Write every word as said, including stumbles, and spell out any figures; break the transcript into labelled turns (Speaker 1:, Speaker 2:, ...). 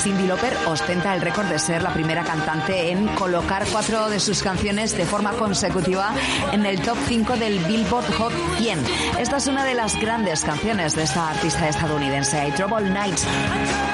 Speaker 1: Cyndi Lauper ostenta el récord de ser la primera cantante en colocar cuatro de sus canciones de forma consecutiva en el top cinco del Billboard Hot cien. Esta es una de las grandes canciones de esta artista estadounidense, Trouble Nights.